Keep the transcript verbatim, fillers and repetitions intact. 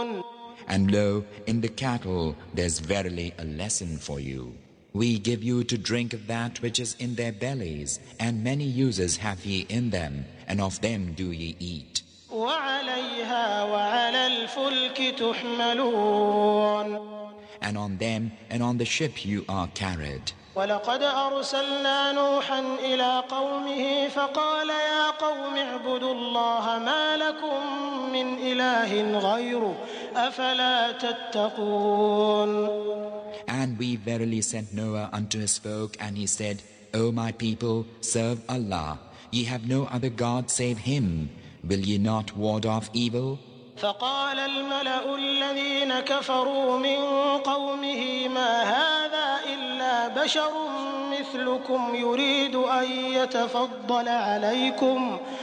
And lo, in the cattle there's verily a lesson for you. We give you to drink of that which is in their bellies, and many uses have ye in them, and of them do ye eat. وعليها وعلى الفلك تحملون. And on them and on the ship you are carried. ولقد أرسلنا نوحا إلى قومه فقال يا قوم اعبدوا الله ما لكم من إله غيره أفلا تتقون. And we verily sent Noah unto his folk, and he said, O my people, serve Allah. Ye have no other God save Him. Will ye not ward off evil? فقال الملأ الذين كفروا من قومه ما هذا إلا بشر مثلكم يريد أن يتفضل عليكم